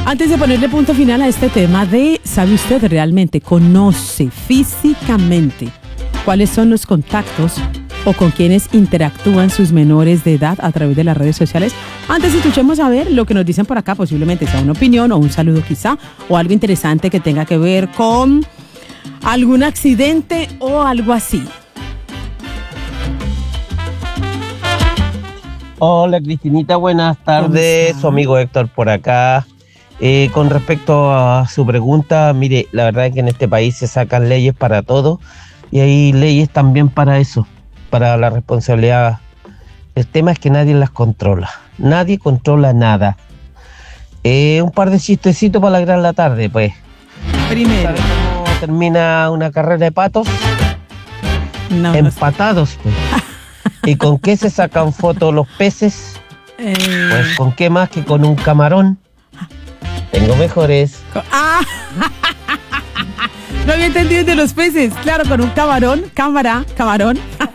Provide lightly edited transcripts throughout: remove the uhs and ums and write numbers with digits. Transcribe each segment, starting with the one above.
Antes de ponerle punto final a este tema ¿sabe usted realmente, conoce físicamente cuáles son los contactos o con quienes interactúan sus menores de edad a través de las redes sociales? Antes escuchemos a ver lo que nos dicen por acá, posiblemente sea una opinión o un saludo quizá, o algo interesante que tenga que ver con algún accidente o algo así. Hola Cristinita, buenas tardes, su amigo Héctor por acá. Con respecto a su pregunta, mire, la verdad es que en este país se sacan leyes para todo y hay leyes también para eso, para la responsabilidad. El tema es que nadie las controla, nadie controla nada. Un par de chistecitos para alegrar la tarde, pues. Primero, ¿sabe cómo termina una carrera de patos? No, empatados, pues. ¿Y con qué se sacan fotos los peces? Pues con qué más que con un camarón. Tengo mejores. No había entendido de los peces. Claro, con un camarón. Camarón.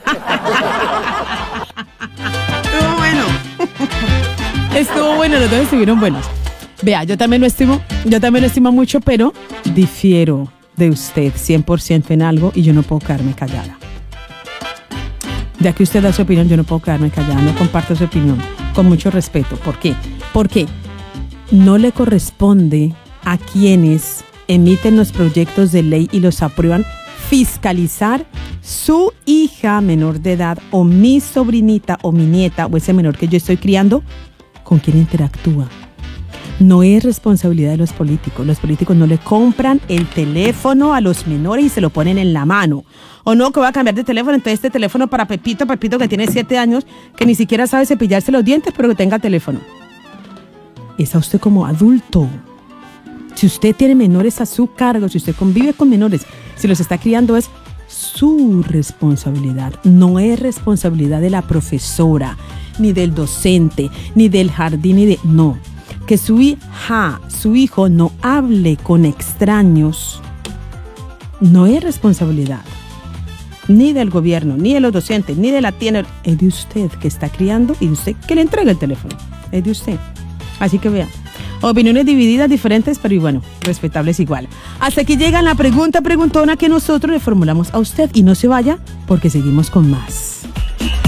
Estuvo bueno. Estuvo bueno, los dos estuvieron buenos. Vea, yo también lo estimo mucho, pero difiero de usted 100% en algo y yo no puedo quedarme callada. Ya que usted da su opinión, yo no puedo quedarme callada, no comparto su opinión, con mucho respeto. ¿Por qué? Porque no le corresponde a quienes emiten los proyectos de ley y los aprueban fiscalizar su hija menor de edad o mi sobrinita o mi nieta o ese menor que yo estoy criando con quien interactúa. No es responsabilidad de los políticos. Los políticos no le compran el teléfono a los menores y se lo ponen en la mano. O no, que va a cambiar de teléfono, entonces este teléfono para Pepito que tiene 7 años, que ni siquiera sabe cepillarse los dientes, pero que tenga teléfono. Es a usted como adulto. Si usted tiene menores a su cargo, si usted convive con menores, si los está criando, es su responsabilidad. No es responsabilidad de la profesora, ni del docente, ni del jardín, no. Que su hija, su hijo no hable con extraños no es responsabilidad ni del gobierno, ni de los docentes, ni de la tienda. Es de usted que está criando y de usted que le entrega el teléfono. Es de usted. Así que vea, opiniones divididas, diferentes, pero y bueno, respetables igual. Hasta aquí llega la preguntona que nosotros le formulamos a usted y no se vaya porque seguimos con más.